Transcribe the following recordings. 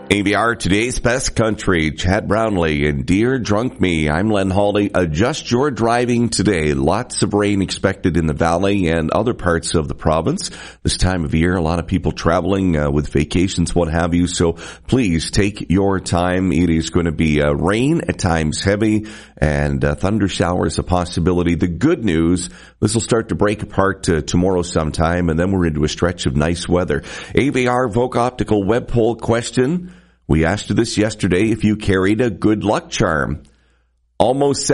AVR, today's best country. Chad Brownlee and Dear Drunk Me. I'm Len Hawley. Adjust your driving today. Lots of rain expected in the valley and other parts of the province. This time of year, a lot of people traveling with vacations, what have you. So please take your time. It is going to be rain, at times heavy, and thunder showers a possibility. The good news, this will start to break apart tomorrow sometime, and then we're into a stretch of nice weather. AVR Voke Optical web poll question. We asked you this yesterday if you carried a good luck charm. Almost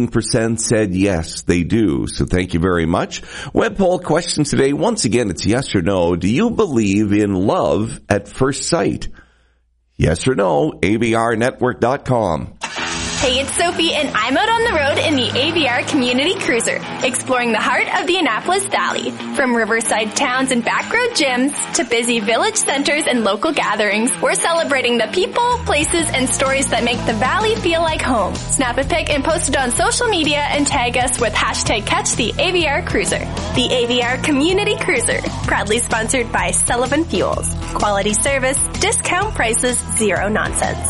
17% said yes, they do. So thank you very much. Web poll question today. Once again, it's yes or no. Do you believe in love at first sight? Yes or no? AVRnetwork.com. Hey, it's Sophie, and I'm out on the road in the AVR Community Cruiser, exploring the heart of the Annapolis Valley. From riverside towns and backroad gyms to busy village centers and local gatherings, we're celebrating the people, places, and stories that make the valley feel like home. Snap a pic and post it on social media and tag us with hashtag #CatchTheAVR Cruiser. The AVR Community Cruiser, proudly sponsored by Sullivan Fuels. Quality service, discount prices, zero nonsense.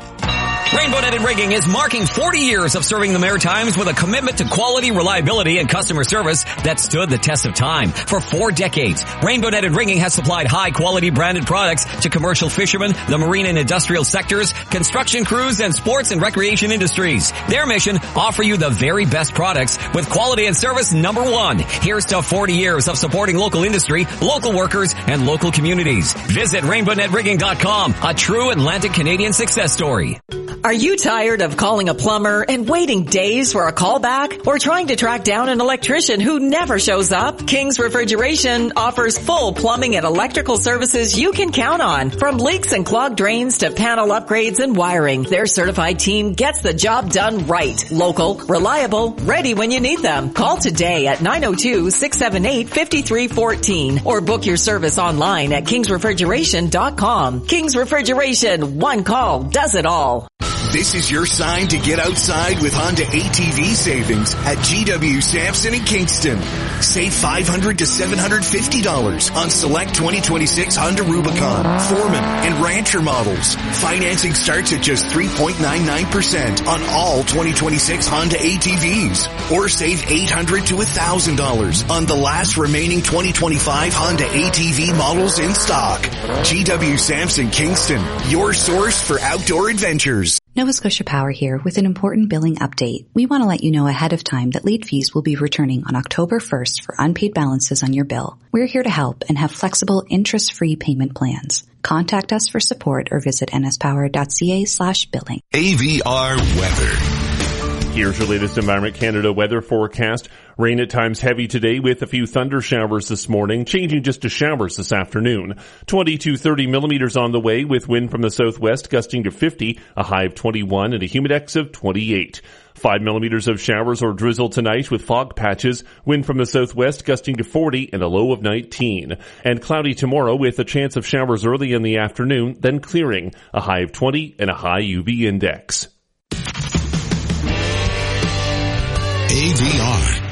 Rainbow Net and Rigging is marking 40 years of serving the Maritimes with a commitment to quality, reliability, and customer service that stood the test of time. For 4 decades, Rainbow Net and Rigging has supplied high-quality branded products to commercial fishermen, the marine and industrial sectors, construction crews, and sports and recreation industries. Their mission, offer you the very best products with quality and service number 1. Here's to 40 years of supporting local industry, local workers, and local communities. Visit RainbowNetRigging.com, a true Atlantic Canadian success story. Are you tired of calling a plumber and waiting days for a callback, or trying to track down an electrician who never shows up? King's Refrigeration offers full plumbing and electrical services you can count on. From leaks and clogged drains to panel upgrades and wiring, their certified team gets the job done right. Local, reliable, ready when you need them. Call today at 902-678-5314 or book your service online at kingsrefrigeration.com. King's Refrigeration, one call does it all. This is your sign to get outside with Honda ATV savings at GW Sampson in Kingston. Save $500 to $750 on select 2026 Honda Rubicon, Foreman, and Rancher models. Financing starts at just 3.99% on all 2026 Honda ATVs. Or save $800 to $1,000 on the last remaining 2025 Honda ATV models in stock. GW Sampson Kingston, your source for outdoor adventures. Nova Scotia Power here with an important billing update. We want to let you know ahead of time that late fees will be returning on October 1st for unpaid balances on your bill. We're here to help and have flexible, interest-free payment plans. Contact us for support or visit nspower.ca/billing. AVR weather. Here's your latest Environment Canada weather forecast. Rain at times heavy today with a few thunder showers this morning, changing just to showers this afternoon. 20 to 30 millimeters on the way with wind from the southwest gusting to 50, a high of 21 and a humidex of 28. 5 millimeters of showers or drizzle tonight with fog patches, wind from the southwest gusting to 40 and a low of 19. And cloudy tomorrow with a chance of showers early in the afternoon, then clearing, a high of 20 and a high UV index. AVR.